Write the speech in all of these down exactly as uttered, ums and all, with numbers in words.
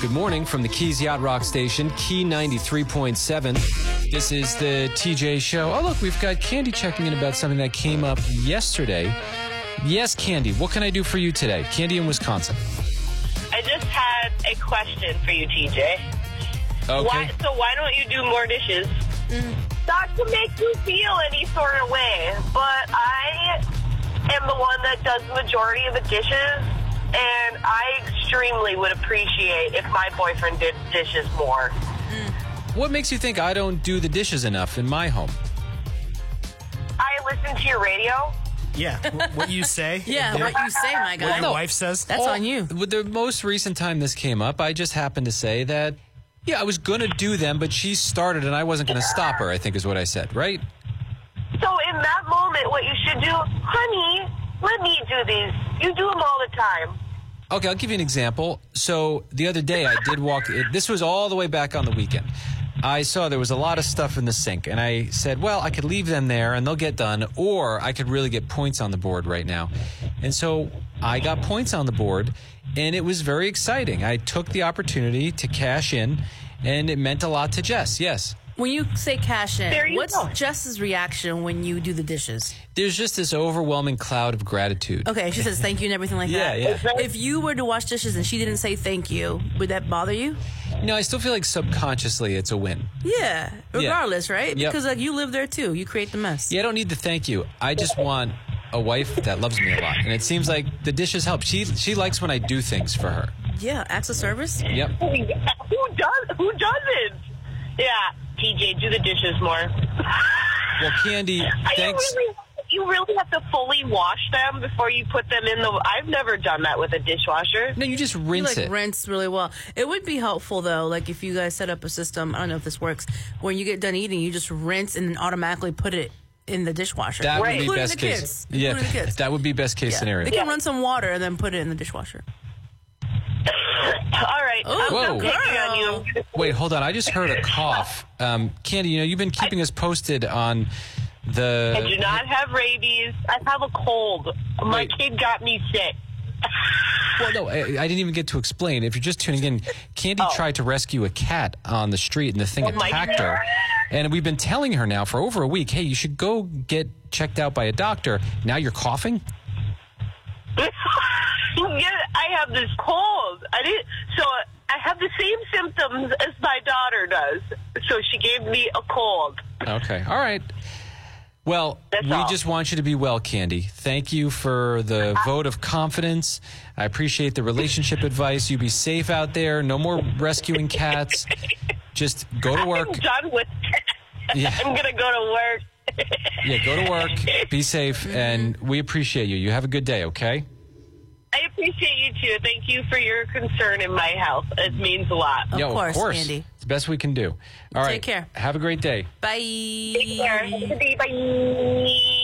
Good morning from the Keys Yacht Rock Station, Key ninety-three point seven. This is the T J Show. Oh, look, we've got Candy checking in about something that came up yesterday. Yes, Candy, what can I do for you today? Candy in Wisconsin. I just had a question for you, T J. Okay. Why, so why don't you do more dishes? Mm. Not to make you feel any sort of way, but I am the one that does the majority of the dishes, and I extremely would appreciate if my boyfriend did dishes more. Mm. What makes you think I don't do the dishes enough in my home? I listen to your radio. Yeah, what you say. Yeah, what you say, my guy. What your no. wife says. That's oh, on you. With the most recent time this came up, I just happened to say that, yeah, I was going to do them, but she started and I wasn't going to stop her, I think is what I said, right? So in that moment, what you should do, honey, let me do these. You do them all the time. Okay, I'll give you an example. So the other day I did walk, it, this was all the way back on the weekend. I saw there was a lot of stuff in the sink, and I said, well, I could leave them there and they'll get done, or I could really get points on the board right now. And so I got points on the board, and it was very exciting. I took the opportunity to cash in, and it meant a lot to Jess, yes. When you say cash There in, you what's go. Jess's reaction when you do the dishes? There's just this overwhelming cloud of gratitude. Okay, she says thank you and everything like Yeah, that. yeah. If you were to wash dishes and she didn't say thank you, would that bother you? No, I still feel like subconsciously it's a win. Yeah, regardless, right? Yep. Because like you live there too. You create the mess. Yeah, I don't need the thank you. I just want a wife that loves me a lot. And it seems like the dishes help. She she likes when I do things for her. Yeah, acts of service. Yep. Who does? Who doesn't? Yeah, T J, do the dishes more. Well, Candy, I thanks. Really, you really have to fully wash them before you put them in the... I've never done that with a dishwasher. No, you just You rinse like it. rinse really well. It would be helpful though, like if you guys set up a system. I don't know if this works. When you get done eating, you just rinse and then automatically put it in the dishwasher. That Right. would be Including best the case. kids. Yeah, Including the kids. that would be best case Yeah. scenario. They can Yeah. run some water and then put it in the dishwasher. All right, Oh, I'm Whoa. not picking on you. Wait, hold on. I just heard a cough. Um, Candy, you know, you've been keeping us posted on the... I do not have rabies. I have a cold. My Wait. kid got me sick. Well, no, I, I didn't even get to explain. If you're just tuning in, Candy Oh. tried to rescue a cat on the street, and the thing Oh, my attacked her. God. And we've been telling her now for over a week, hey, you should go get checked out by a doctor. Now you're coughing? Yeah, I have this cold. I didn't. So I have the same symptoms as my daughter does. So she gave me a cold. Okay. All right. Well, That's we all. just want you to be well, Candy. Thank you for the vote of confidence. I appreciate the relationship advice. You be safe out there. No more rescuing cats. Just go to work. I'm done with it. Yeah. I'm gonna go to work. Yeah, go to work. Be safe, and we appreciate you. You have a good day, okay? I appreciate you too. Thank you for your concern in my health. It means a lot. Of Yeah, course, of course. Andy. It's the best we can do. All right. Take care. Have a great day. Bye. Take care. Have a good day. Bye.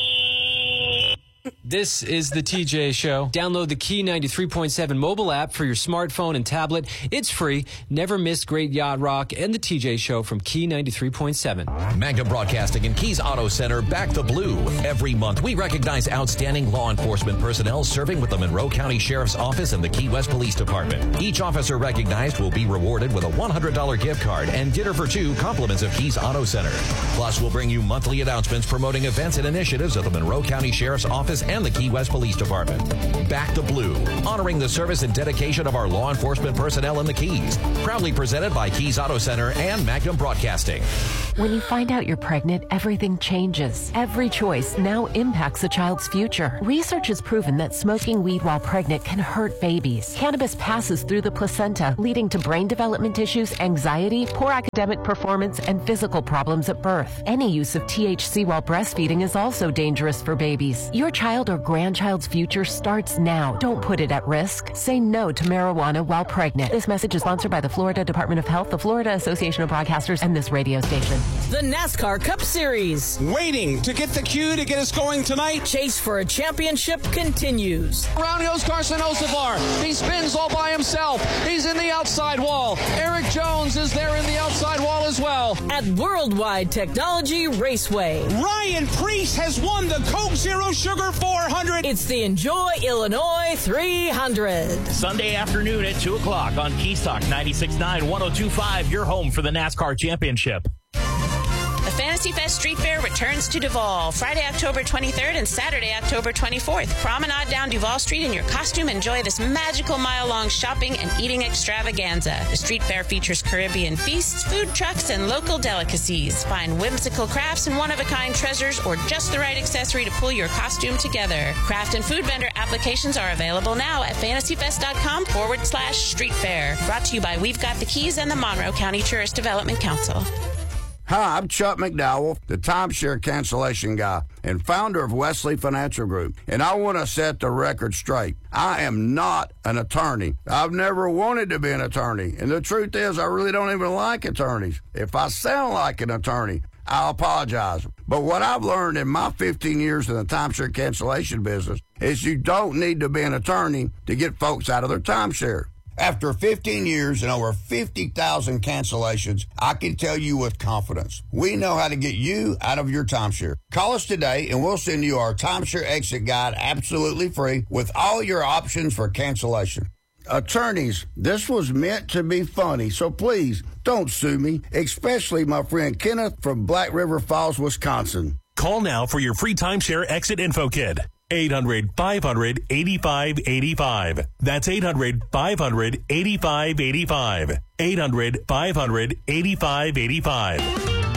This is the T J Show. Download the Key ninety-three point seven mobile app for your smartphone and tablet. It's free. Never miss great yacht rock and the T J Show from Key ninety-three point seven. Magnum Broadcasting and Keys Auto Center back the blue. Every month, we recognize outstanding law enforcement personnel serving with the Monroe County Sheriff's Office and the Key West Police Department. Each officer recognized will be rewarded with a one hundred dollars gift card and dinner for two compliments of Keys Auto Center. Plus, we'll bring you monthly announcements promoting events and initiatives of the Monroe County Sheriff's Office and the Key West Police Department. Back the Blue, honoring the service and dedication of our law enforcement personnel in the Keys. Proudly presented by Keys Auto Center and Magnum Broadcasting. When you find out you're pregnant, everything changes. Every choice now impacts a child's future. Research has proven that smoking weed while pregnant can hurt babies. Cannabis passes through the placenta, leading to brain development issues, anxiety, poor academic performance, and physical problems at birth. Any use of T H C while breastfeeding is also dangerous for babies. Your child or grandchild's future starts now. Don't put it at risk. Say no to marijuana while pregnant. This message is sponsored by the Florida Department of Health, the Florida Association of Broadcasters, and this radio station. The NASCAR Cup Series. Waiting to get the cue to get us going tonight. Chase for a championship continues. Around goes Carson Osavar. He spins all by himself. He's in the outside wall. Eric Jones is there in the outside wall as well. at Worldwide Technology Raceway. Ryan Priest has won the Coke Zero Sugar four hundred. It's the Enjoy Illinois three hundred. Sunday afternoon at two o'clock on Keys Talk ninety-six point nine, one oh two point five, your home for the NASCAR Championship. The Fantasy Fest Street Fair returns to Duval Friday, October twenty-third and Saturday, October twenty-fourth. Promenade down Duval Street in your costume. Enjoy this magical mile-long shopping and eating extravaganza. The street fair features Caribbean feasts, food trucks, and local delicacies. Find whimsical crafts and one-of-a-kind treasures or just the right accessory to pull your costume together. Craft and food vendor applications are available now at fantasyfest.com forward slash street fair. Brought to you by We've Got the Keys and the Monroe County Tourist Development Council. Hi, I'm Chuck McDowell, the timeshare cancellation guy and founder of Wesley Financial Group, and I want to set the record straight. I am not an attorney. I've never wanted to be an attorney, and the truth is I really don't even like attorneys. If I sound like an attorney, I apologize. But what I've learned in my fifteen years in the timeshare cancellation business is you don't need to be an attorney to get folks out of their timeshare. After fifteen years and over fifty thousand cancellations, I can tell you with confidence, we know how to get you out of your timeshare. Call us today and we'll send you our timeshare exit guide absolutely free with all your options for cancellation. Attorneys, this was meant to be funny, so please don't sue me, especially my friend Kenneth from Black River Falls, Wisconsin. Call now for your free timeshare exit info kit. eight hundred, five hundred, eighty-five eighty-five. That's eight hundred, five hundred, eighty-five eighty-five. eight hundred, five hundred, eighty-five eighty-five.